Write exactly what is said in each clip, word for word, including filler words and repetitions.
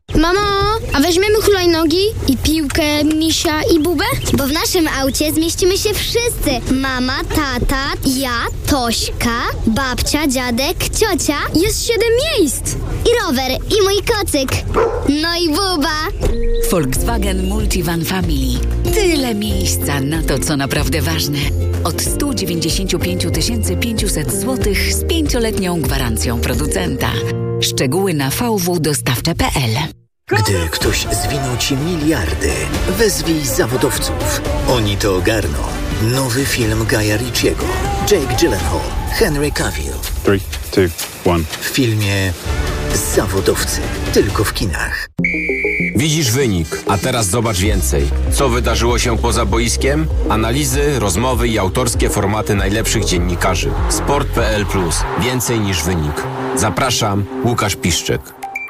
Mamo, a weźmiemy hulajnogi i piłkę, misia i bubę? Bo w naszym aucie zmieścimy się wszyscy. Mama, tata, ja, Tośka, babcia, dziadek, ciocia. Jest siedem miejsc. I rower, i mój kocyk. No i buba. Volkswagen Multivan Family. Tyle miejsca na to, co naprawdę ważne. Od sto dziewięćdziesiąt pięć tysięcy pięćset złotych z pięcioletnią gwarancją producenta. Szczegóły na v w dostawcze kropka p l. Gdy ktoś zwinął ci miliardy, wezwij zawodowców. Oni to ogarną. Nowy film Guya Ritchiego. Jake Gyllenhaal, Henry Cavill. trzy, dwa, jeden. W filmie Zawodowcy. Tylko w kinach. Widzisz wynik, a teraz zobacz więcej. Co wydarzyło się poza boiskiem? Analizy, rozmowy i autorskie formaty najlepszych dziennikarzy. sport kropka p l plus. Więcej niż wynik. Zapraszam, Łukasz Piszczek.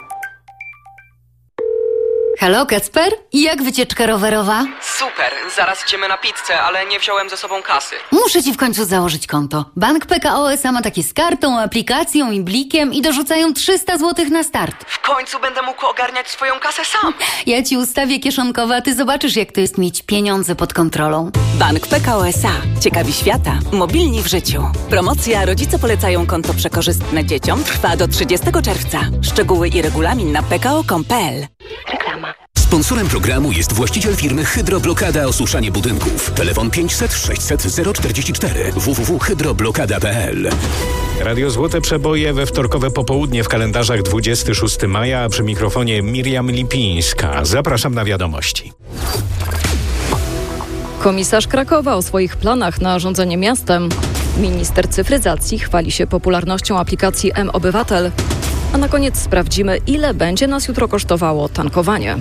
Halo, Kacper? Jak wycieczka rowerowa? Super, zaraz idziemy na pizzę, ale nie wziąłem ze sobą kasy. Muszę ci w końcu założyć konto. Bank P K O S A ma takie z kartą, aplikacją i blikiem i dorzucają trzysta złotych na start. W końcu będę mógł ogarniać swoją kasę sam. Ja ci ustawię kieszonkowe, a ty zobaczysz, jak to jest mieć pieniądze pod kontrolą. Bank P K O S A. Ciekawi świata. Mobilni w życiu. Promocja Rodzice polecają konto przekorzystne dzieciom trwa do trzydziestego czerwca. Szczegóły i regulamin na p k o kropka com kropka p l. Reklama. Sponsorem programu jest właściciel firmy Hydroblokada Osuszanie Budynków. Telefon pięćset sześćset zero czterdzieści cztery w w w kropka hydroblokada kropka p l. Radio Złote Przeboje we wtorkowe popołudnie w kalendarzach dwudziestego szóstego maja, a przy mikrofonie Miriam Lipińska. Zapraszam na wiadomości. Komisarz Krakowa o swoich planach na rządzenie miastem. Minister cyfryzacji chwali się popularnością aplikacji M-Obywatel. A na koniec sprawdzimy, ile będzie nas jutro kosztowało tankowanie.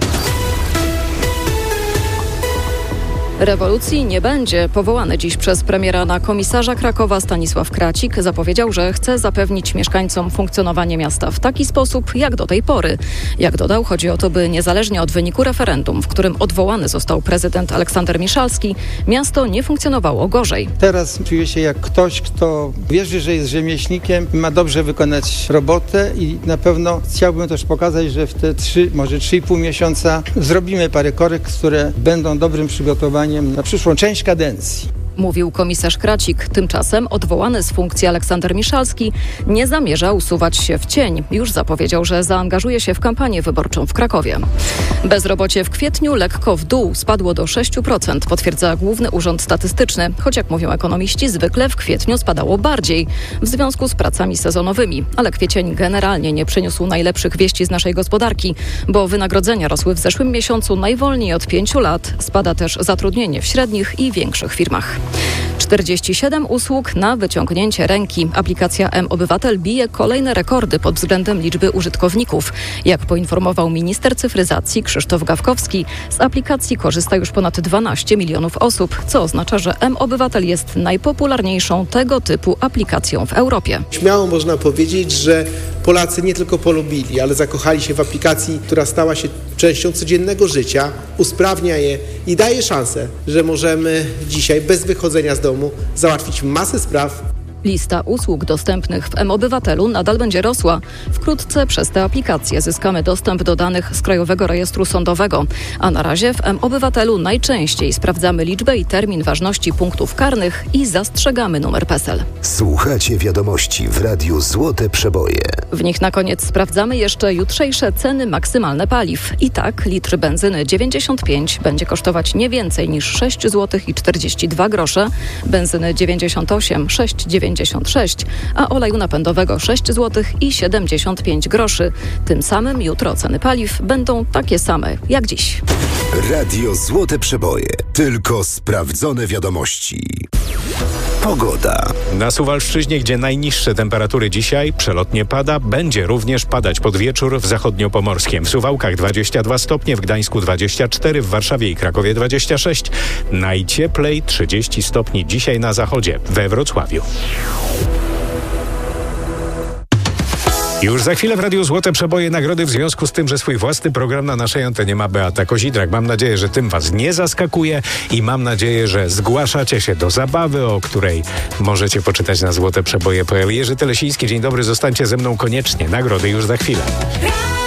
Rewolucji nie będzie. Powołany dziś przez premiera na komisarza Krakowa Stanisław Kracik zapowiedział, że chce zapewnić mieszkańcom funkcjonowanie miasta w taki sposób, jak do tej pory. Jak dodał, chodzi o to, by niezależnie od wyniku referendum, w którym odwołany został prezydent Aleksander Miszalski, miasto nie funkcjonowało gorzej. Teraz czuję się jak ktoś, kto wierzy, że jest rzemieślnikiem i ma dobrze wykonać robotę i na pewno chciałbym też pokazać, że w te trzy, może trzy i pół miesiąca zrobimy parę korekt, które będą dobrym przygotowaniem na przyszłą część kadencji. Mówił komisarz Kracik. Tymczasem odwołany z funkcji Aleksander Miszalski nie zamierza usuwać się w cień. Już zapowiedział, że zaangażuje się w kampanię wyborczą w Krakowie. Bezrobocie w kwietniu lekko w dół, spadło do sześć procent, potwierdza Główny Urząd Statystyczny. Choć jak mówią ekonomiści, zwykle w kwietniu spadało bardziej w związku z pracami sezonowymi. Ale kwiecień generalnie nie przyniósł najlepszych wieści z naszej gospodarki, bo wynagrodzenia rosły w zeszłym miesiącu najwolniej od pięciu lat. Spada też zatrudnienie w średnich i większych firmach. czterdzieści siedem usług na wyciągnięcie ręki. Aplikacja M-Obywatel bije kolejne rekordy pod względem liczby użytkowników. Jak poinformował minister cyfryzacji Krzysztof Gawkowski, z aplikacji korzysta już ponad dwanaście milionów osób, co oznacza, że M-Obywatel jest najpopularniejszą tego typu aplikacją w Europie. Śmiało można powiedzieć, że Polacy nie tylko polubili, ale zakochali się w aplikacji, która stała się częścią codziennego życia, usprawnia je i daje szansę, że możemy dzisiaj bez wychodzenia z domu załatwić masę spraw. Lista usług dostępnych w M-Obywatelu nadal będzie rosła. Wkrótce przez tę aplikację zyskamy dostęp do danych z Krajowego Rejestru Sądowego. A na razie w M-Obywatelu najczęściej sprawdzamy liczbę i termin ważności punktów karnych i zastrzegamy numer PESEL. Słuchacie wiadomości w Radiu Złote Przeboje. W nich na koniec sprawdzamy jeszcze jutrzejsze ceny maksymalne paliw. I tak litr benzyny dziewięćdziesiąt pięć będzie kosztować nie więcej niż sześć złotych i czterdzieści dwa grosze, benzyny dziewięćdziesiąt osiem sześć dziewięćdziesiąt sześć, a oleju napędowego sześć złotych i siedemdziesiąt pięć groszy. Tym samym jutro ceny paliw będą takie same jak dziś. Radio Złote Przeboje. Tylko sprawdzone wiadomości. Pogoda. Na Suwalszczyźnie, gdzie najniższe temperatury dzisiaj, przelotnie pada, będzie również padać pod wieczór w zachodniopomorskiem. W Suwałkach dwadzieścia dwa stopnie, w Gdańsku dwadzieścia cztery, w Warszawie i Krakowie dwadzieścia sześć. Najcieplej trzydzieści stopni dzisiaj na zachodzie, we Wrocławiu. Już za chwilę w Radiu Złote Przeboje nagrody w związku z tym, że swój własny program na naszej antenie ma Beata Kozidrak. Mam nadzieję, że tym was nie zaskakuje i mam nadzieję, że zgłaszacie się do zabawy, o której możecie poczytać na złoteprzeboje kropka p l. Jerzy Telesiński, dzień dobry, zostańcie ze mną koniecznie. Nagrody już za chwilę.